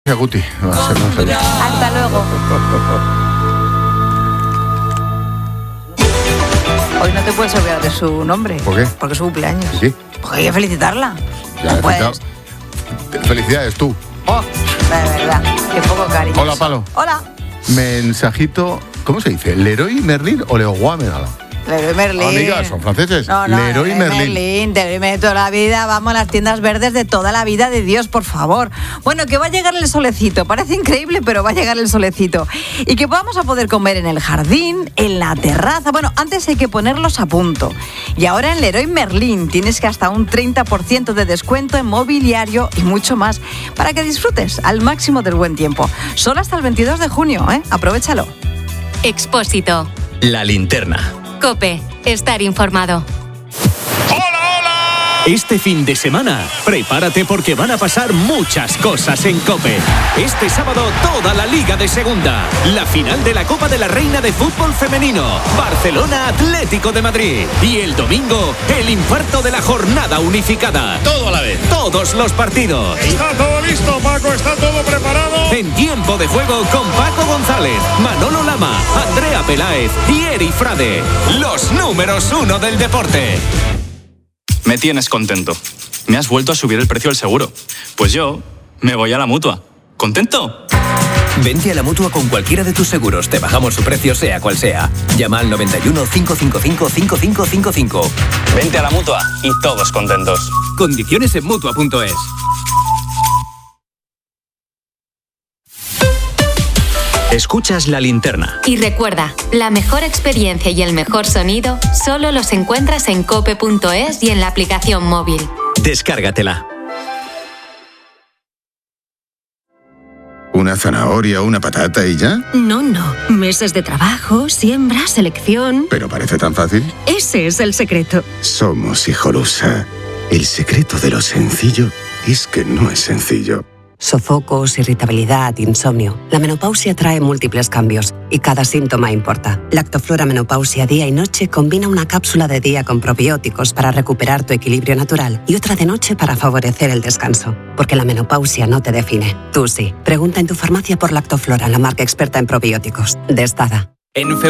Guti. Hasta luego. Hoy no te puedes olvidar de su nombre. ¿Por qué? Porque es su cumpleaños. ¿Sí? Porque hay que felicitarla. Ya, No puedes. Felicidades tú. Oh, de verdad, qué poco cariño. Hola, Palo. Hola. Mensajito, ¿cómo se dice? ¿Leroy Merlin o Leroy Merlin? Leroy Merlin. Amigas, son franceses. No, Leroy Merlin. Leroy Merlin, toda la vida. Vamos a las tiendas verdes de toda la vida de Dios, por favor. Bueno, que va a llegar el solecito. Parece increíble, pero va a llegar el solecito. Y que vamos a poder comer en el jardín, en la terraza. Bueno, antes hay que ponerlos a punto. Y ahora en Leroy Merlin tienes que hasta un 30% de descuento en mobiliario y mucho más para que disfrutes al máximo del buen tiempo. Solo hasta el 22 de junio, ¿eh? Aprovechalo. Expósito. La linterna. COPE. Estar informado. Este fin de semana, prepárate porque van a pasar muchas cosas en COPE. Este sábado, toda la Liga de Segunda. La final de la Copa de la Reina de Fútbol Femenino. Barcelona Atlético de Madrid. Y el domingo, el infarto de la jornada unificada. Todo a la vez. Todos los partidos. Está todo listo, Paco. Está todo preparado. En tiempo de juego con Paco González, Manolo Lama, Andrea Peláez y Eri Frade. Los números 1 del deporte. Me tienes contento. Me has vuelto a subir el precio del seguro. Pues yo me voy a la Mutua. ¿Contento? Vente a la Mutua con cualquiera de tus seguros. Te bajamos su precio sea cual sea. Llama al 91 555 5555. Vente a la Mutua y todos contentos. Condiciones en Mutua.es. Escuchas La Linterna. Y recuerda, la mejor experiencia y el mejor sonido solo los encuentras en cope.es y en la aplicación móvil. Descárgatela. ¿Una zanahoria o una patata y ya? No. Meses de trabajo, siembra, selección. Pero parece tan fácil. Ese es el secreto. Somos Hijolusa. El secreto de lo sencillo es que no es sencillo. Sofocos, irritabilidad, insomnio. La menopausia trae múltiples cambios y cada síntoma importa. Lactoflora Menopausia Día y Noche combina una cápsula de día con probióticos para recuperar tu equilibrio natural y otra de noche para favorecer el descanso. Porque la menopausia no te define. Tú sí. Pregunta en tu farmacia por Lactoflora, la marca experta en probióticos. Destada. En